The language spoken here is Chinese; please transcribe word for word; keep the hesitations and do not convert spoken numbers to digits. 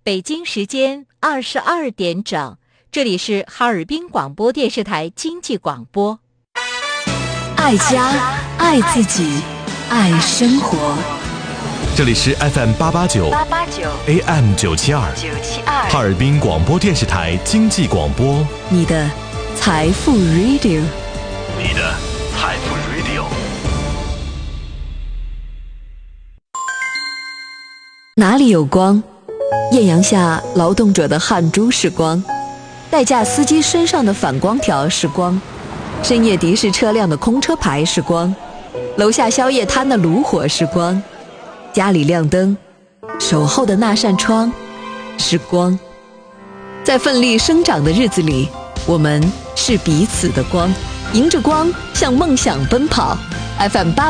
北京时间二十二点整，这里是哈尔滨广播电视台经济广播。 爱家，爱自己，爱生活。 这里是 F M 八八九 A M 九七二哈尔滨广播电视台经济广播， 你的财富 Radio， 你的财富 Radio。 哪里有光？艳阳下劳动者的汗珠是光，代驾司机身上的反光条是光，深夜的士车辆的空车牌是光，楼下宵夜摊的炉火是光，家里亮灯，守候的那扇窗是光。在奋力生长的日子里，我们是彼此的光，迎着光向梦想奔跑。 F M 八